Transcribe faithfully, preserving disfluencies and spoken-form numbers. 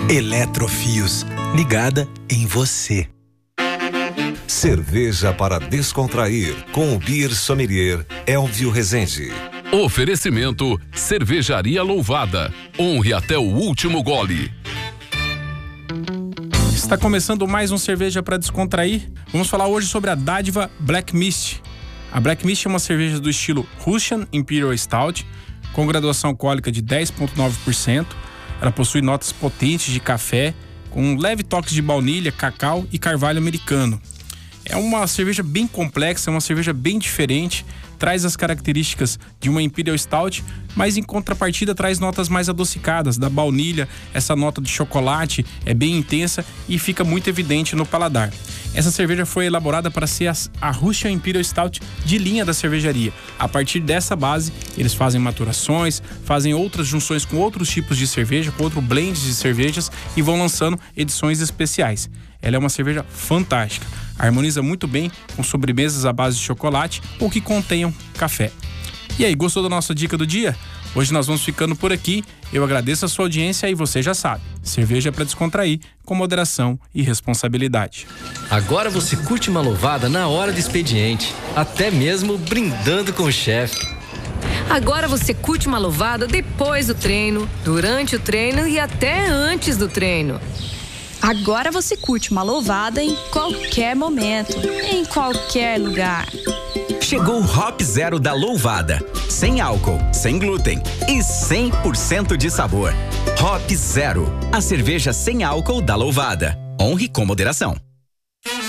Eletrofios, ligada em você. Cerveja para descontrair com o Beer Sommelier Elvio Rezende. Oferecimento Cervejaria Louvada. Honre até o último gole. Está começando mais um Cerveja para Descontrair. Vamos falar hoje sobre a dádiva Black Mist. A Black Mist é uma cerveja do estilo Russian Imperial Stout, com graduação alcoólica de dez vírgula nove por cento. Ela possui notas potentes de café, com um leve toque de baunilha, cacau e carvalho americano. É uma cerveja bem complexa, é uma cerveja bem diferente, traz as características de uma Imperial Stout, mas em contrapartida traz notas mais adocicadas, da baunilha, essa nota de chocolate é bem intensa e fica muito evidente no paladar. Essa cerveja foi elaborada para ser a, a Russian Imperial Stout de linha da cervejaria. A partir dessa base, eles fazem maturações, fazem outras junções com outros tipos de cerveja, com outros blends de cervejas e vão lançando edições especiais. Ela é uma cerveja fantástica, harmoniza muito bem com sobremesas à base de chocolate ou que contenham café. E aí, gostou da nossa dica do dia? Hoje nós vamos ficando por aqui. Eu agradeço a sua audiência e você já sabe, cerveja é para descontrair, com moderação e responsabilidade. Agora você curte uma louvada na hora do expediente, até mesmo brindando com o chefe. Agora você curte uma louvada depois do treino, durante o treino e até antes do treino. Agora você curte uma louvada em qualquer momento, em qualquer lugar. Chegou o Hop Zero da Louvada. Sem álcool, sem glúten e cem por cento de sabor. Hop Zero, a cerveja sem álcool da Louvada. Honre com moderação.